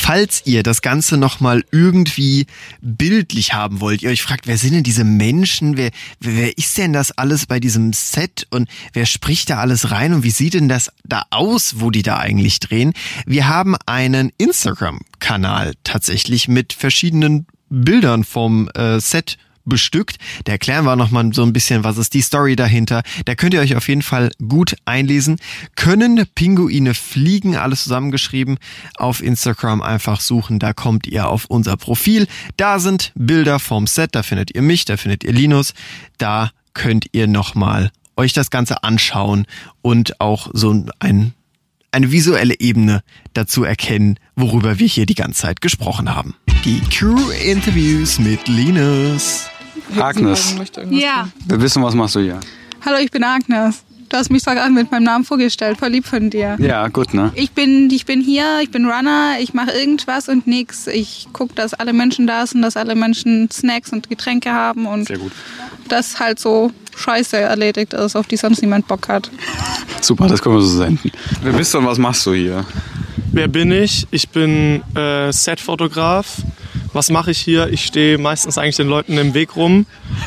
falls ihr das Ganze nochmal irgendwie bildlich haben wollt, ihr euch fragt, wer sind denn diese Menschen, wer ist denn das alles bei diesem Set und wer spricht da alles rein und wie sieht denn das da aus, wo die da eigentlich drehen? Wir haben einen Instagram-Kanal tatsächlich mit verschiedenen Bildern vom Set bestückt. Da erklären wir nochmal so ein bisschen, was ist die Story dahinter. Da könnt ihr euch auf jeden Fall gut einlesen. Können Pinguine fliegen? Alles zusammengeschrieben. Auf Instagram einfach suchen. Da kommt ihr auf unser Profil. Da sind Bilder vom Set. Da findet ihr mich, da findet ihr Linus. Da könnt ihr nochmal euch das Ganze anschauen und auch so eine visuelle Ebene dazu erkennen, worüber wir hier die ganze Zeit gesprochen haben. Die Crew-Interviews mit Linus. Agnes. Ja. Wir wissen, was machst du hier? Hallo, ich bin Agnes. Du hast mich gerade mit meinem Namen vorgestellt. Voll lieb von dir. Ja, gut, ne? Ich bin hier, ich bin Runner, ich mache irgendwas und nix. Ich gucke, dass alle Menschen da sind, dass alle Menschen Snacks und Getränke haben und sehr gut. dass halt so Scheiße erledigt ist, auf die sonst niemand Bock hat. Super, das können wir so senden. Wer bist du und was machst du hier? Wer bin ich? Ich bin Setfotograf. Was mache ich hier? Ich stehe meistens eigentlich den Leuten im Weg rum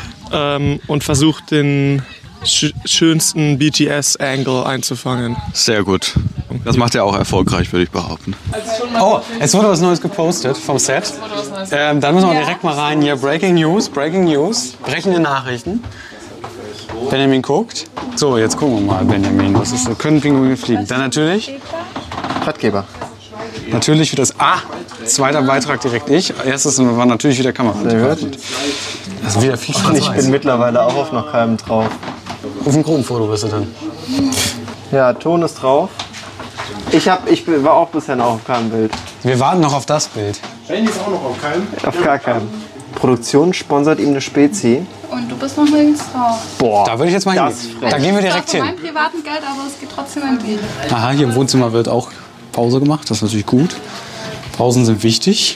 und versuche den schönsten BTS-Angle einzufangen. Sehr gut. Das macht er auch erfolgreich, würde ich behaupten. Oh, es wurde was Neues gepostet vom Set. Dann müssen wir direkt mal rein. Hier, Breaking News, brechende Nachrichten. Benjamin guckt. So, jetzt gucken wir mal, Benjamin. Was ist, können Pinguine fliegen? Dann natürlich Ratgeber. Natürlich wieder das. Zweiter Beitrag direkt ich. Erstes war natürlich wieder Kamerafotografie. Das ist wieder viel Und ich bin mittlerweile auch auf noch keinem drauf. Auf dem Gruppenfoto bist du dann. Ja, Ton ist drauf. Ich war auch bisher noch auf keinem Bild. Wir warten noch auf das Bild. Benny ist auch noch auf keinem? Auf gar keinem. Produktion sponsert ihm eine Spezi. Und du bist noch nirgends drauf. Boah, da würde ich jetzt mal hingehen. Da gehen wir direkt hin. Von meinem privaten Geld, aber es geht trotzdem ein Bild. Aha, hier im Wohnzimmer wird auch Pause gemacht. Das ist natürlich gut. Pausen sind wichtig.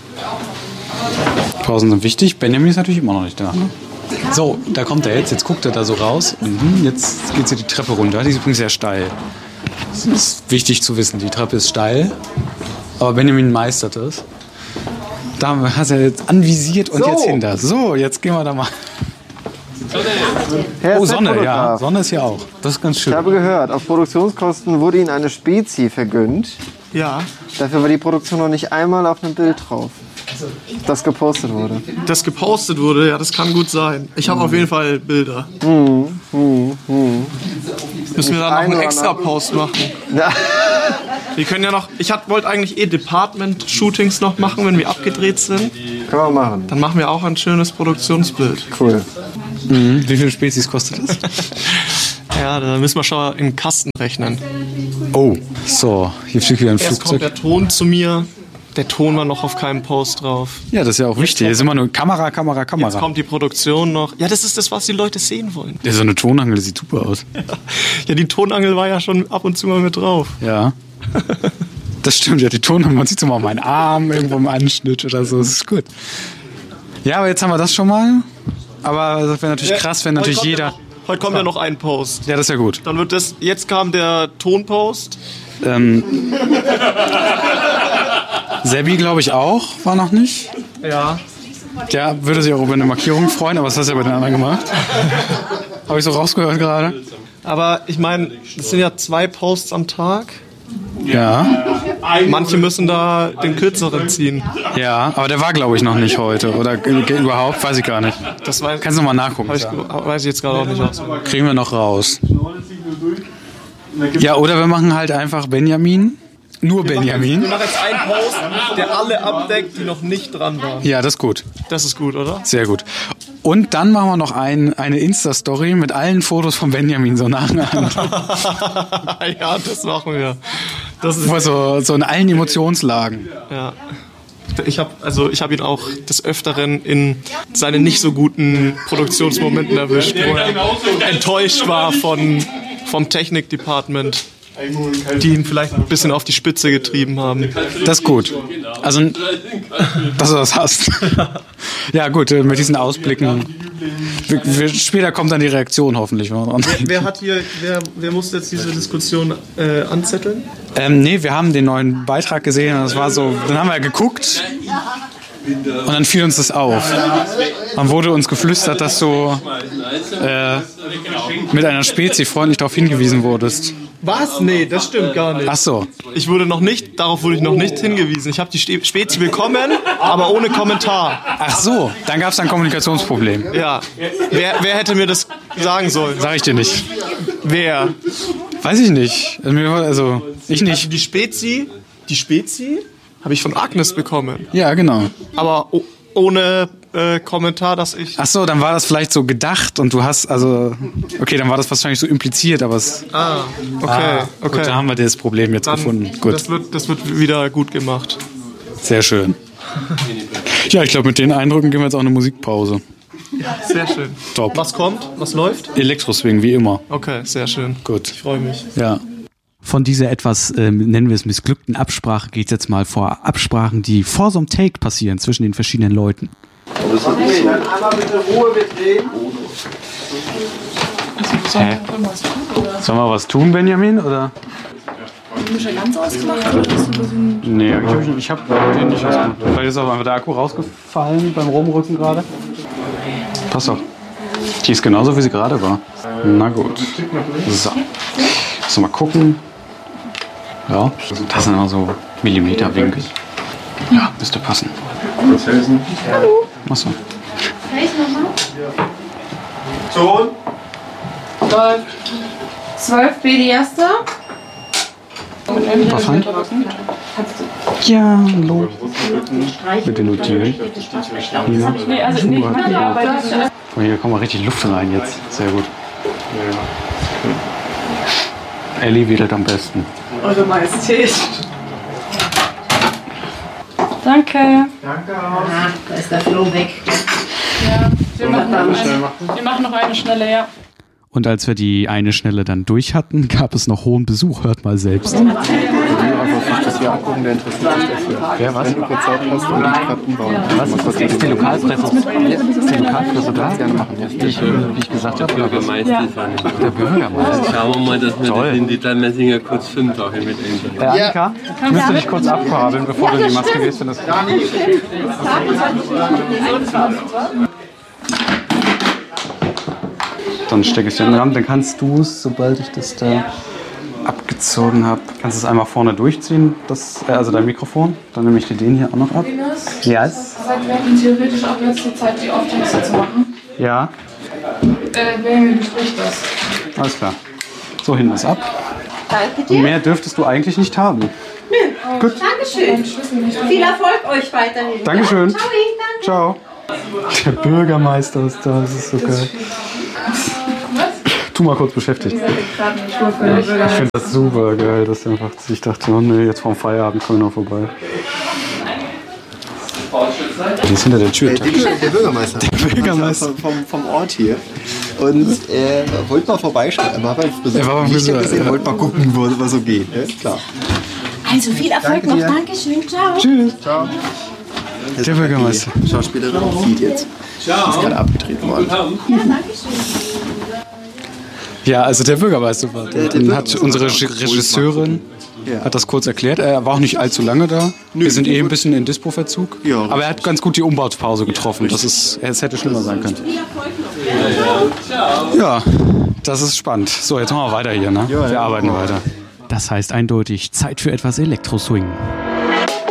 Benjamin ist natürlich immer noch nicht da. Ne? So, da kommt er jetzt. Jetzt guckt er da so raus. Jetzt geht sie die Treppe runter. Die ist übrigens sehr steil. Das ist wichtig zu wissen. Die Treppe ist steil. Aber Benjamin meistert es. Da hat er jetzt anvisiert und jetzt hinter. So, jetzt gehen wir da mal. Oh, Sonne, ja. Sonne ist hier auch. Das ist ganz schön. Ich habe gehört, auf Produktionskosten wurde Ihnen eine Spezi vergönnt. Ja. Dafür war die Produktion noch nicht einmal auf einem Bild drauf, das gepostet wurde. Das gepostet wurde, ja, das kann gut sein. Ich habe auf jeden Fall Bilder. Müssen wir dann noch einen extra Post machen? Wir können ja noch. Wollte eigentlich Department-Shootings noch machen, wenn wir abgedreht sind. Können wir machen. Dann machen wir auch ein schönes Produktionsbild. Cool. Wie viele Spezies kostet das? Ja, da müssen wir schon in Kasten rechnen. Oh, so, hier fliegt wieder ein Erst Flugzeug. kommt der Ton zu mir. Der Ton war noch auf keinem Post drauf. Ja, das ist ja auch wichtig. Hier ist immer nur Kamera. Jetzt kommt die Produktion noch. Ja, das ist das, was die Leute sehen wollen. Ja, so eine Tonangel, das sieht super aus. Ja, die Tonangel war ja schon ab und zu mal mit drauf. Ja. Das stimmt, ja, die Tonangel, man sieht so mal meinen Arm irgendwo im Anschnitt oder so, das ist gut. Ja, aber jetzt haben wir das schon mal. Aber das wäre natürlich krass, wenn natürlich jeder... Heute kommt ja noch ein Post. Ja, das ist ja gut. Dann wird das... Jetzt kam der Tonpost. Sebi, glaube ich, auch, war noch nicht. Ja. Der würde sich auch über eine Markierung freuen, aber was hast du ja bei den anderen gemacht? Habe ich so rausgehört gerade. Aber ich meine, das sind ja 2 Posts am Tag. Ja. Manche müssen da den kürzeren ziehen. Ja, aber der war, glaube ich, noch nicht heute. Oder überhaupt, weiß ich gar nicht. Kannst du noch mal nachgucken. Weiß ich jetzt gerade auch nicht aus. Kriegen wir noch raus. Ja, oder wir machen halt einfach Benjamin. Nur Benjamin. Wir machen jetzt einen Post, der alle abdeckt, die noch nicht dran waren. Ja, das ist gut. Das ist gut, oder? Sehr gut. Und dann machen wir noch eine Insta-Story mit allen Fotos von Benjamin so nacheinander. Ja, das machen wir. Das ist so in allen Emotionslagen. Ja. Ich habe ihn auch des Öfteren in seine nicht so guten Produktionsmomenten erwischt, wo er enttäuscht war vom Technik-Department, die ihn vielleicht ein bisschen auf die Spitze getrieben haben. Das ist gut. Also, dass du das hast. Ja gut, mit diesen Ausblicken Später kommt dann die Reaktion hoffentlich. Wer muss jetzt diese Diskussion anzetteln? Nee, wir haben den neuen Beitrag gesehen und das war so, dann haben wir geguckt und dann fiel uns das auf. Dann wurde uns geflüstert, dass du mit einer Spezi freundlich darauf hingewiesen wurdest. Was? Nee, das stimmt gar nicht. Ach so. Darauf wurde ich noch nicht hingewiesen. Ich habe die Spezi bekommen, aber ohne Kommentar. Ach so, dann gab es ein Kommunikationsproblem. Ja. Wer hätte mir das sagen sollen? Sag ich dir nicht. Wer? Weiß ich nicht. Also, ich nicht. Also die Spezi habe ich von Agnes bekommen. Ja, genau. Aber ohne Kommentar, dass ich... Ach so, dann war das vielleicht so gedacht und du hast, okay, dann war das wahrscheinlich so impliziert, aber es... Okay. Gut, da haben wir das Problem jetzt gefunden. Gut. Das wird wieder gut gemacht. Sehr schön. Ja, ich glaube, mit den Eindrücken gehen wir jetzt auch eine Musikpause. Ja, sehr schön. Top. Was kommt? Was läuft? Elektroswing, wie immer. Okay, sehr schön. Gut. Ich freue mich. Ja. Von dieser etwas, nennen wir es missglückten Absprache, geht es jetzt mal vor Absprachen, die vor so einem Take passieren zwischen den verschiedenen Leuten. Okay, dann einmal bitte Ruhe, wir drehen. Hä? Sollen wir was tun, Benjamin? Oder? Hast du schon ganz ausgemacht? Oder bist du so ein Nee, ich hab den nicht ausgemacht. Vielleicht ist auch einfach der Akku rausgefallen beim Rumrücken gerade. Pass auf. Die ist genauso, wie sie gerade war. Na gut. So. Lass mal gucken. Ja, das sind immer so Millimeterwinkel. Ja, müsste passen. Hallo. Achso. Hey, nochmal. Ton. 12 B die erste. Was halt? Ja, hallo. Bitte notieren. Oh, hier kommt mal richtig Luft rein jetzt. Sehr gut. Ellie wedelt am besten. Eure Majestät. Danke. Da ist der Floh weg. Ja, wir machen noch eine schnelle, ja. Und als wir die eine Schnelle dann durch hatten, gab es noch hohen Besuch. Hört mal selbst. Wer was? Wenn du kurz Zeit hast und ich gerade umbauen. Was? Ist die Lokalpresse? Ist die Lokalpresse da? Gerne machen, ja. Wie ich gesagt habe. Der Bürgermeister. Der Bürgermeister. Schauen wir mal, dass wir den Dieter Messinger kurz filmt auch hier mit ihm. Annika, müsst du dich kurz abkabeln, bevor du in die Maske gehst? Dann stecke ich es in den Rahmen, dann kannst du es, sobald ich das da abgezogen habe, kannst du es einmal vorne durchziehen, also dein Mikrofon. Dann nehme ich dir den hier auch noch ab. Yes. Wir hätten theoretisch auch jetzt die Zeit, die Auftexte zu machen. Ja, Wer bespricht das? alles klar. So, hinten ist ab. Danke dir. Und mehr dürftest du eigentlich nicht haben. Gut. Dankeschön. Viel Erfolg euch weiterhin. Dankeschön. Ciao. Danke. Ciao. Der Bürgermeister ist da, das ist so geil. Tu mal kurz beschäftigt. Ich finde das super geil, dass einfach ich dachte, oh nee, jetzt vorm Feierabend kommen wir noch vorbei. Die ist hinter der Tür. Der Bürgermeister. Der Bürgermeister. Vom Ort hier. Und er wollte mal vorbeischauen. Er war beim Friseur. Er wollte mal gucken, was so geht. Ja, klar. Also viel Erfolg noch. Dankeschön. Ciao. Tschüss. Ciao. Der Bürgermeister. Die Schauspielerin sieht jetzt. Ist gerade abgetreten worden. Ja, Dankeschön. Ja, also der Bürgermeister war. Dann hat unsere Regisseurin hat das kurz erklärt. Er war auch nicht allzu lange da. Wir sind ein bisschen in Dispo-Verzug. Ja, aber er hat ganz gut die Umbaupause getroffen. Es hätte schlimmer sein können. Ja, das ist spannend. So, jetzt machen wir weiter hier. Ne? Wir arbeiten weiter. Das heißt eindeutig Zeit für etwas Elektroswing.